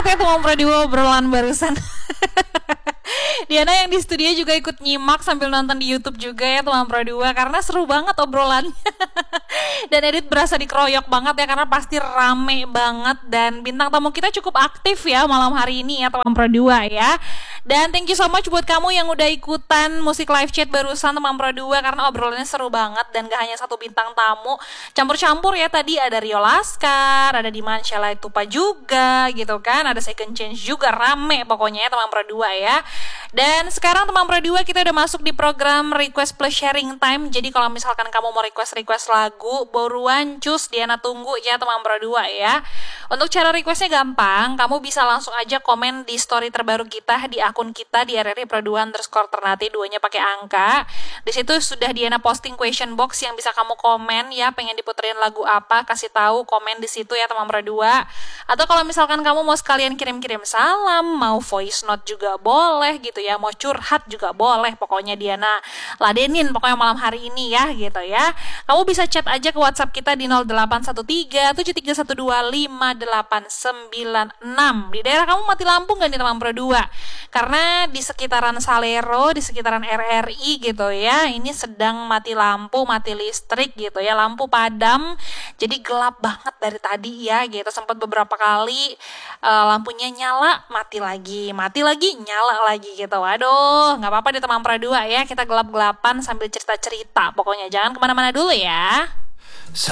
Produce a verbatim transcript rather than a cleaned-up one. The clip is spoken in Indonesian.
banget ya teman Pro dua obrolan barusan. Diana yang di studio juga ikut nyimak sambil nonton di YouTube juga ya teman Pro dua, karena seru banget obrolannya. Dan Edit berasa dikeroyok banget ya, karena pasti rame banget. Dan bintang tamu kita cukup aktif ya malam hari ini ya teman Pro dua ya. Dan thank you so much buat kamu yang udah ikutan musik live chat barusan teman Pro dua, karena obrolannya seru banget. Dan gak hanya satu bintang tamu, campur-campur ya. Tadi ada Rio Laskar, ada Diman Shalai Tupa juga gitu kan, ada Second Change juga, rame pokoknya ya teman Pro dua ya. Dan sekarang teman Pro dua kita udah masuk di program Request Plus Sharing Time. Jadi kalau misalkan kamu mau request-request lagu, buruan cus, Diana tunggu ya teman Pro dua ya. Untuk cara requestnya gampang, kamu bisa langsung aja komen di story terbaru kita di akun kita di R R I Pro dua underscore Ternate, duanya pakai angka. Di situ sudah Diana posting question box yang bisa kamu komen ya, pengen diputerin lagu apa, kasih tahu, komen di situ ya teman Pro dua. Atau kalau misalkan kamu mau sekalian kirim-kirim salam, mau voice note juga boleh gitu ya, mau curhat juga boleh, pokoknya Diana ladenin pokoknya malam hari ini ya gitu ya. Kamu bisa chat aja ke WhatsApp kita di nol delapan satu tiga tujuh tiga satu dua lima delapan sembilan enam. Di daerah kamu mati lampu nggak nih teman Pro dua? Karena di sekitaran Salero, di sekitaran R R I gitu ya, ini sedang mati lampu, mati listrik gitu ya, lampu padam, jadi gelap banget dari tadi ya gitu. Sempat beberapa kali uh, lampunya nyala, mati lagi, mati lagi, nyala lagi gitu. Waduh, nggak apa-apa deh teman Pro dua ya, kita gelap-gelapan sambil cerita-cerita. Pokoknya jangan kemana-mana dulu ya.